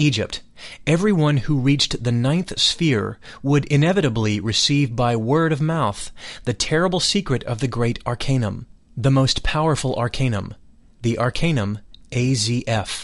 Egypt, everyone who reached the ninth sphere would inevitably receive by word of mouth the terrible secret of the great arcanum, the most powerful arcanum, the arcanum AZF,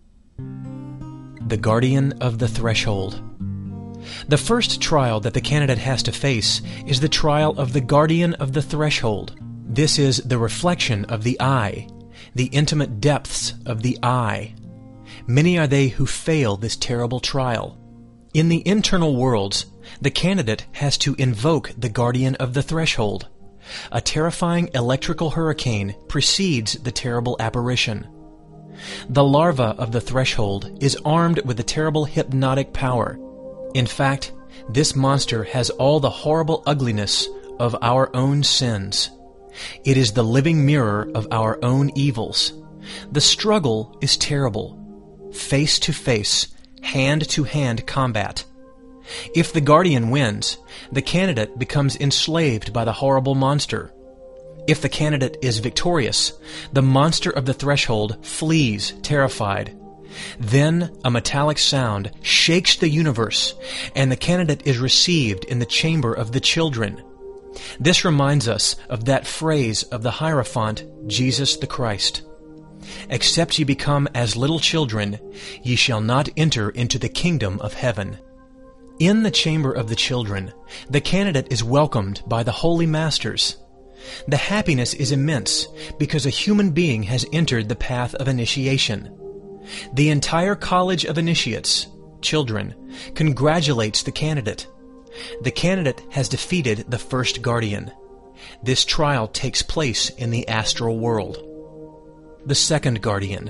the Guardian of the Threshold. The first trial that the candidate has to face is the trial of the Guardian of the Threshold. This is the reflection of the eye, the intimate depths of the eye. Many are they who fail this terrible trial. In the internal worlds, the candidate has to invoke the Guardian of the Threshold. A terrifying electrical hurricane precedes the terrible apparition. The larva of the Threshold is armed with a terrible hypnotic power. In fact, this monster has all the horrible ugliness of our own sins. It is the living mirror of our own evils. The struggle is terrible. Face to face, hand to hand combat. If the guardian wins, the candidate becomes enslaved by the horrible monster. If the candidate is victorious, the monster of the threshold flees terrified. Then a metallic sound shakes the universe, and the candidate is received in the chamber of the children. This reminds us of that phrase of the Hierophant, Jesus the Christ. Except ye become as little children, ye shall not enter into the kingdom of heaven. In the chamber of the children, the candidate is welcomed by the holy masters. The happiness is immense because a human being has entered the path of initiation. The entire College of Initiates, children, congratulates the candidate. The candidate has defeated the first guardian. This trial takes place in the astral world. The second guardian.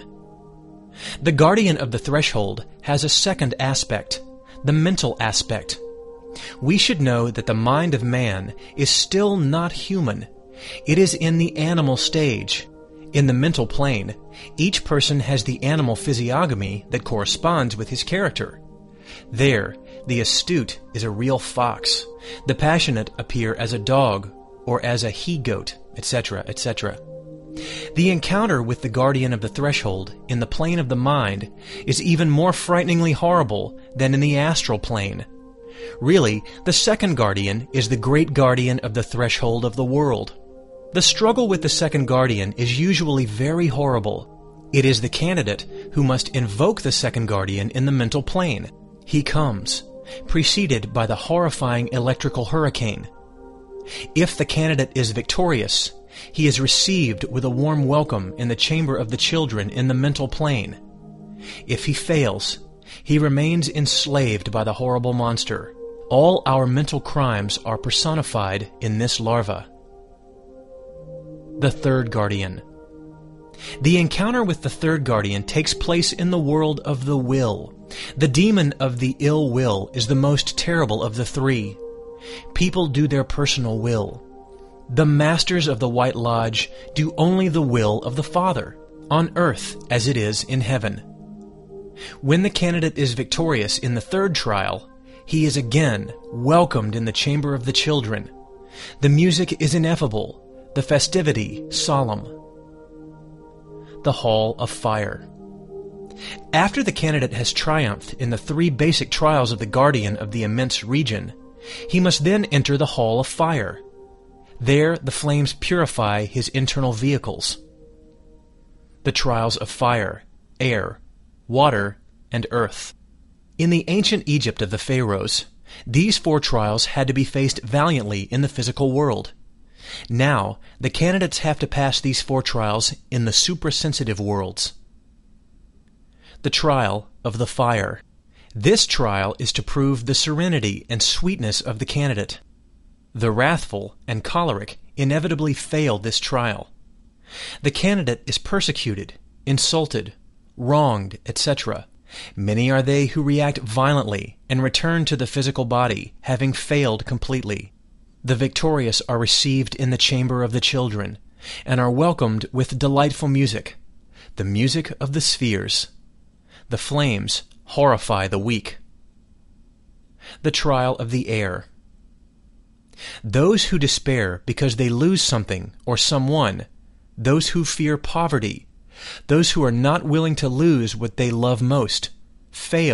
The guardian of the threshold has a second aspect, the mental aspect. We should know that the mind of man is still not human. It is in the animal stage. In the mental plane, each person has the animal physiognomy that corresponds with his character. There, the astute is a real fox. The passionate appear as a dog or as a he-goat, etc., etc. The encounter with the guardian of the threshold in the plane of the mind is even more frighteningly horrible than in the astral plane. Really, the second guardian is the great guardian of the threshold of the world. The struggle with the second guardian is usually very horrible. It is the candidate who must invoke the second guardian in the mental plane. He comes, preceded by the horrifying electrical hurricane. If the candidate is victorious, he is received with a warm welcome in the chamber of the children in the mental plane. If he fails, he remains enslaved by the horrible monster. All our mental crimes are personified in this larva. The third guardian. The encounter with the third guardian takes place in the world of the will. The demon of the ill will is the most terrible of the three. People do their personal will. The masters of the White Lodge do only the will of the Father, on earth as it is in heaven. When the candidate is victorious in the third trial, he is again welcomed in the chamber of the children. The music is ineffable, the festivity solemn. The Hall of Fire. After the candidate has triumphed in the three basic trials of the guardian of the immense region, he must then enter the Hall of Fire. There the flames purify his internal vehicles. The trials of fire, air, water, and earth. In the ancient Egypt of the pharaohs, these four trials had to be faced valiantly in the physical world. Now, the candidates have to pass these four trials in the suprasensitive worlds. The trial of the fire. This trial is to prove the serenity and sweetness of the candidate. The wrathful and choleric inevitably fail this trial. The candidate is persecuted, insulted, wronged, etc. Many are they who react violently and return to the physical body, having failed completely. The victorious are received in the chamber of the children, and are welcomed with delightful music, the music of the spheres. The flames horrify the weak. The trial of the air. Those who despair because they lose something or someone, those who fear poverty, those who are not willing to lose what they love most, fail